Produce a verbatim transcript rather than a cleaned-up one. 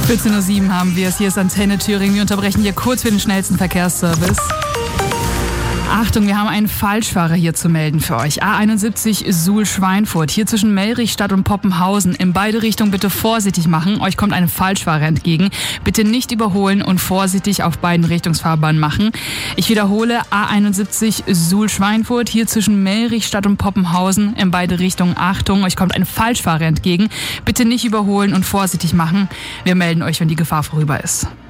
vierzehn Uhr sieben haben wir es. Hier ist Antenne Thüringen. Wir unterbrechen hier kurz für den schnellsten Verkehrsservice. Achtung, wir haben einen Falschfahrer hier zu melden für euch. A einundsiebzig Suhl-Schweinfurt, hier zwischen Mellrichstadt und Poppenhausen. In beide Richtungen bitte vorsichtig machen. Euch kommt ein Falschfahrer entgegen. Bitte nicht überholen und vorsichtig auf beiden Richtungsfahrbahnen machen. Ich wiederhole, A einundsiebzig Suhl-Schweinfurt, hier zwischen Mellrichstadt und Poppenhausen. In beide Richtungen Achtung, euch kommt ein Falschfahrer entgegen. Bitte nicht überholen und vorsichtig machen. Wir melden euch, wenn die Gefahr vorüber ist.